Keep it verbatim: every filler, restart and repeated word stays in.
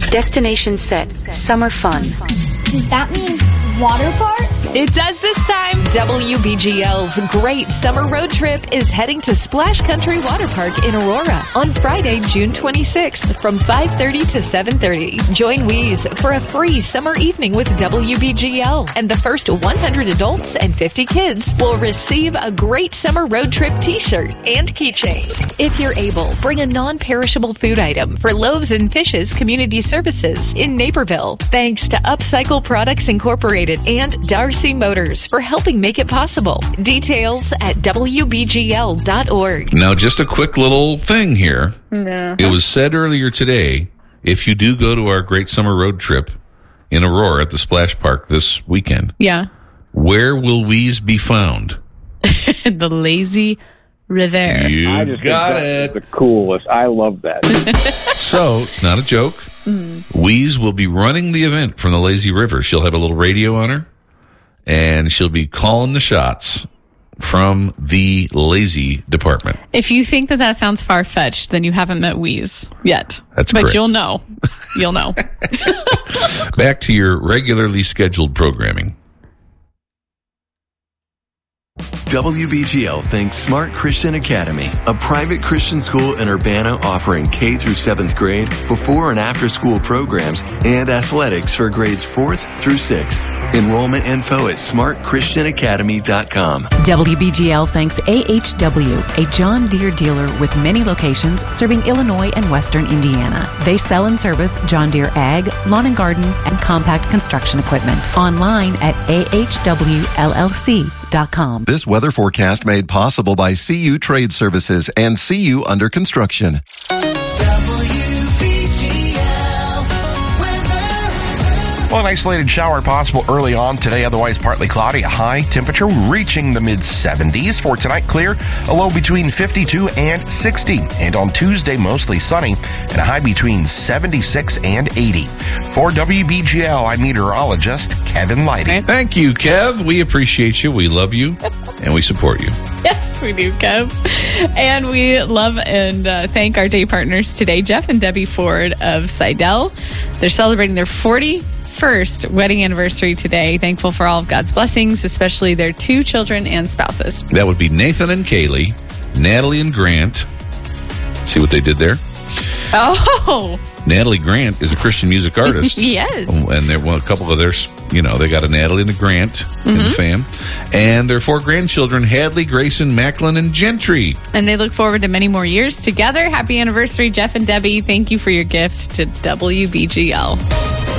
Destination set. Summer fun. Does that mean water park? It does this time. W B G L's Great Summer Road Trip is heading to Splash Country Water Park in Aurora on Friday, June twenty-sixth from five thirty to seven thirty. Join Wheeze for a free summer evening with W B G L, and the first one hundred adults and fifty kids will receive a Great Summer Road Trip t-shirt and keychain. If you're able, bring a non-perishable food item for Loaves and Fishes Community Services in Naperville. Thanks to Upcycle Products Incorporated and Darcy Motors for helping make it possible. Details at W B G L dot org. Now, just a quick little thing here. No. It was said earlier today, if you do go to our Great Summer Road Trip in Aurora at the Splash Park this weekend, Yeah. where will Wheeze be found? The Lazy River. You I just got think it. that's the coolest. I love that. So, it's not a joke. Mm. Wheeze will be running the event from the Lazy River. She'll have a little radio on her, and she'll be calling the shots from the Lazy department. If you think that that sounds far-fetched, then you haven't met Wheeze yet. That's But correct. you'll know. You'll know. Back to your regularly scheduled programming. W B G L thanks Smart Christian Academy, a private Christian school in Urbana offering K through seventh grade, before and after school programs, and athletics for grades fourth through sixth. Enrollment info at smart christian academy dot com. W B G L thanks A H W, a John Deere dealer with many locations serving Illinois and Western Indiana. They sell and service John Deere ag, lawn and garden, and compact construction equipment. Online at A H W L L C dot com. This weather forecast made possible by C U Trade Services and C U Under Construction. Well, an isolated shower possible early on today, otherwise partly cloudy. A high temperature reaching the mid seventies. For tonight, clear, a low between fifty-two and sixty. And on Tuesday, mostly sunny, and a high between seventy-six and eighty. For W B G L, I'm meteorologist Kevin Leidy. Thank you, Kev. We appreciate you. We love you, and we support you. Yes, we do, Kev. And we love and uh, thank our day partners today, Jeff and Debbie Ford of Seidel. They're celebrating their forty-first wedding anniversary today. Thankful for all of God's blessings, especially their two children and spouses. That would be Nathan and Kaylee, Natalie and Grant. See what they did there? Oh, Natalie Grant is a Christian music artist. yes. And there were a couple of theirs, you know, they got a Natalie and a Grant Mm-hmm. in the fam. And their four grandchildren, Hadley, Grayson, Macklin, and Gentry. And they look forward to many more years together. Happy anniversary, Jeff and Debbie. Thank you for your gift to W B G L.